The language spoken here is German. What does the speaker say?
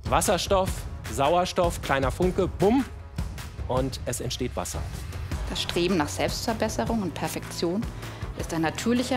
Wasserstoff, Sauerstoff, kleiner Funke, bumm, und es entsteht Wasser. Das Streben nach Selbstverbesserung und Perfektion ist ein natürlicher